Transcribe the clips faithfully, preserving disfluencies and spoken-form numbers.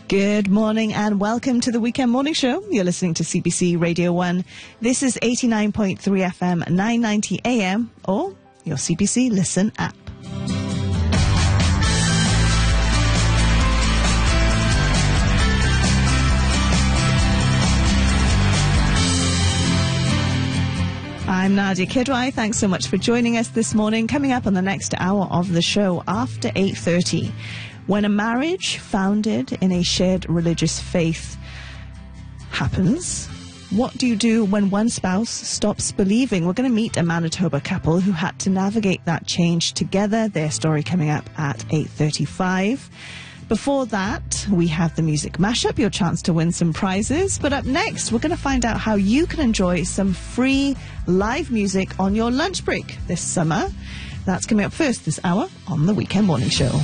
Good morning and welcome to the Weekend Morning Show. You're listening to C B C Radio one. This is eighty-nine point three F M, nine ninety A M, or your C B C Listen app. I'm Nadia Kidwai. Thanks so much for joining us this morning. Coming up on the next hour of the show after eight thirty. When a marriage founded in a shared religious faith happens, what do you do when one spouse stops believing? We're going to meet a Manitoba couple who had to navigate that change together. Their story coming up at eight thirty-five. Before that, we have the music mashup, your chance to win some prizes. But up next, we're going to find out how you can enjoy some free live music on your lunch break this summer. That's coming up first this hour on the Weekend Morning Show.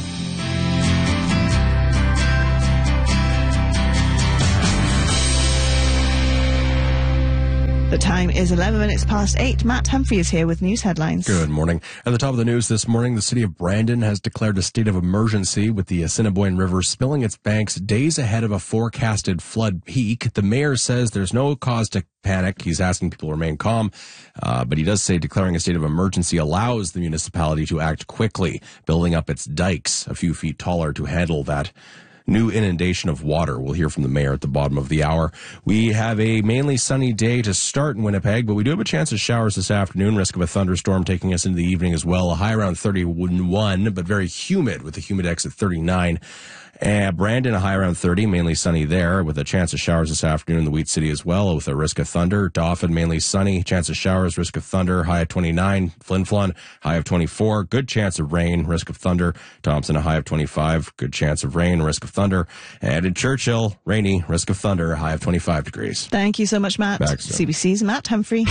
The time is eleven minutes past eight. Matt Humphrey is here with news headlines. Good morning. At the top of the news this morning, the city of Brandon has declared a state of emergency with the Assiniboine River spilling its banks days ahead of a forecasted flood peak. The mayor says there's no cause to panic. He's asking people to remain calm, uh, but he does say declaring a state of emergency allows the municipality to act quickly, building up its dikes a few feet taller to handle that new inundation of water. We'll hear from the mayor at the bottom of the hour. We have a mainly sunny day to start in Winnipeg, but we do have a chance of showers this afternoon. Risk of a thunderstorm taking us into the evening as well. A high around thirty-one, but very humid with the humidex at thirty-nine. Uh, Brandon, a high around thirty, mainly sunny there, with a chance of showers this afternoon in the Wheat City as well, with a risk of thunder. Dauphin, mainly sunny, chance of showers, risk of thunder, high of twenty-nine. Flin Flon, high of twenty-four, good chance of rain, risk of thunder. Thompson, a high of twenty-five, good chance of rain, risk of thunder. And in Churchill, rainy, risk of thunder, high of twenty-five degrees. Thank you so much, Matt. Back C B C's Matt Humphrey.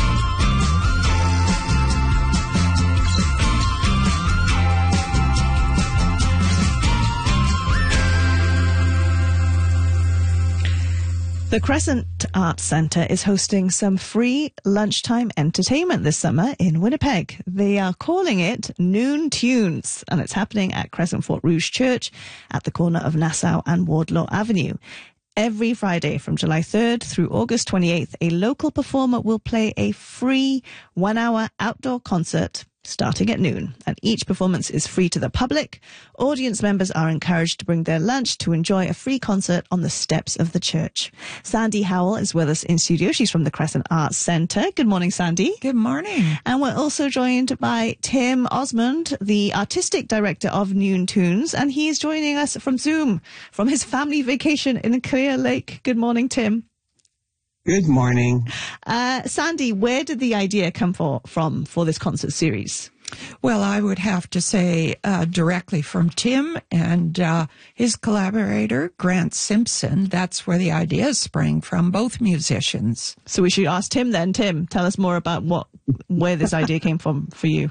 The Crescent Arts Centre is hosting some free lunchtime entertainment this summer in Winnipeg. They are calling it Noon Tunes, and it's happening at Crescent Fort Rouge Church at the corner of Nassau and Wardlaw Avenue. Every Friday from July third through August twenty-eighth, a local performer will play a free one-hour outdoor concert starting at noon, and each performance is free to the public. Audience members are encouraged to bring their lunch to enjoy a free concert on the steps of the church. Sandy Howell is with us in studio. She's from the Crescent Arts Centre. Good morning, Sandy. Good morning. And we're also joined by Tim Osmond, the artistic director of Noon Tunes, and he is joining us from Zoom from his family vacation in Clear Lake. Good morning, Tim. Good morning. Uh, Sandy, where did the idea come for, from for this concert series? Well, I would have to say uh, directly from Tim and uh, his collaborator, Grant Simpson. That's where the idea sprang from, both musicians. So we should ask Tim then. Tim, tell us more about what where this idea came from for you.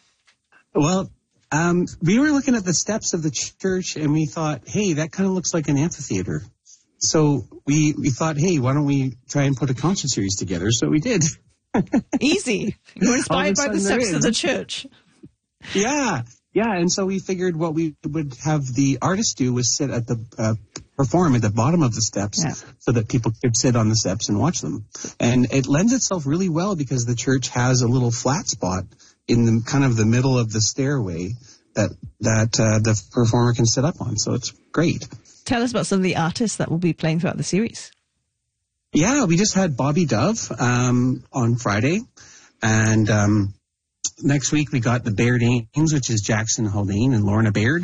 Well, um, we were looking at the steps of the church and we thought, hey, that kind of looks like an amphitheater. So we, we thought, hey, why don't we try and put a concert series together? So we did. Easy. You were inspired by the steps of the church. Yeah, yeah. And so we figured what we would have the artists do was sit at the, uh, perform at the bottom of the steps, yeah, so that people could sit on the steps and watch them. And it lends itself really well because the church has a little flat spot in the kind of the middle of the stairway that, that, uh, the performer can sit up on. So it's great. Tell us about some of the artists that will be playing throughout the series. Yeah, we just had Bobby Dove um, on Friday. And um, next week we got the Bairdanes, which is Jackson Haldane and Lorna Baird.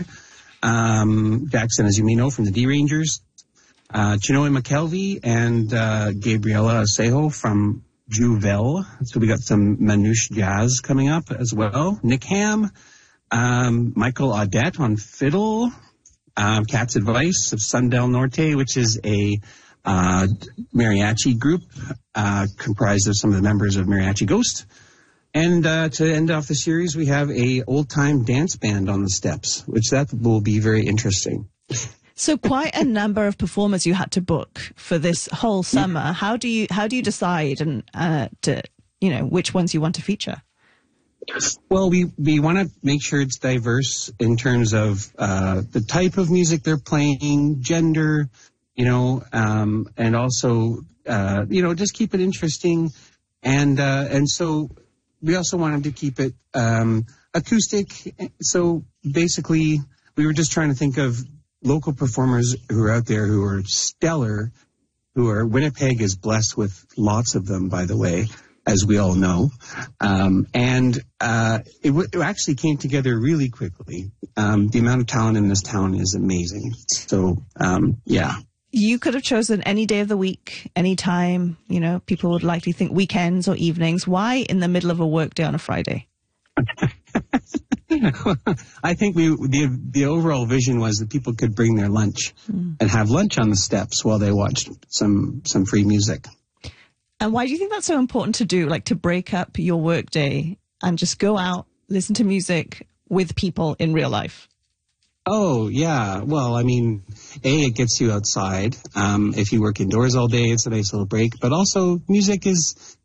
Um, Jackson, as you may know, from the D-Rangers. Uh, Chinoy McKelvey and uh, Gabriela Acejo from Juvel. So we got some Manouche Jazz coming up as well. Nick Ham, um, Michael Audette on fiddle. Um, Cat's Advice of Sundel Norte, which is a uh, mariachi group uh, comprised of some of the members of Mariachi Ghost. And uh, to end off the series, we have a old-time dance band on the steps, which that will be very interesting. So quite a number of performers you had to book for this whole summer. Yeah. How do you how do you decide and uh, to you know which ones you want to feature? Well, we, we want to make sure it's diverse in terms of uh, the type of music they're playing, gender, you know, um, and also, uh, you know, just keep it interesting. And, uh, and so we also wanted to keep it, um, acoustic. So basically we were just trying to think of local performers who are out there who are stellar, who are, Winnipeg is blessed with lots of them, by the way, as we all know. Um, and uh, it, w- it actually came together really quickly. Um, the amount of talent in this town is amazing. So, um, yeah. You could have chosen any day of the week, any time. You know, people would likely think weekends or evenings. Why in the middle of a work day on a Friday? I think we the the overall vision was that people could bring their lunch mm. and have lunch on the steps while they watched some some free music. And why do you think that's so important to do, like to break up your work day and just go out, listen to music with people in real life? Oh, yeah. Well, I mean, A, it gets you outside. Um, if you work indoors all day, it's a nice little break. But also, music is